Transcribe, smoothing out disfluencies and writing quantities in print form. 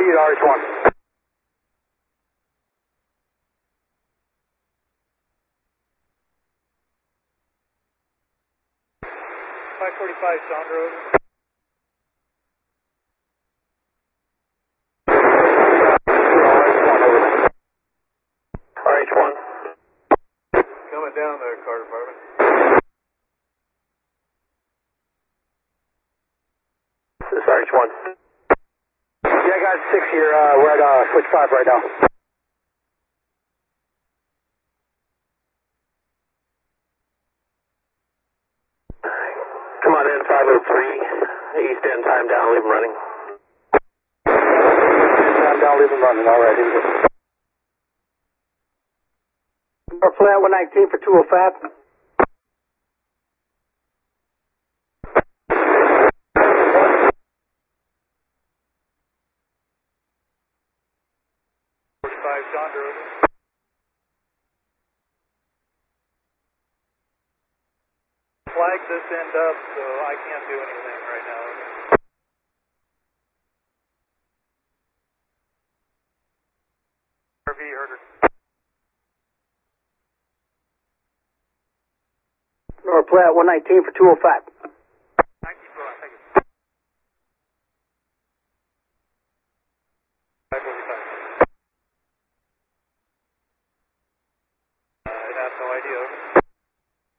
lead, RH1. 545 Sound Road. RH1. Coming down there, car department. This is RH1. Yeah, I got 6 here. We're at switch 5 right now. Come on in, 503. East end, time down, leave them running. Time down, leave them running. All right, here we go. Flat 119 for 205. Sound Road. Flag this end up, so I can't do anything right now. RV Herder. North Platte 119 for 205. 19 for thank you. 545. I have no idea.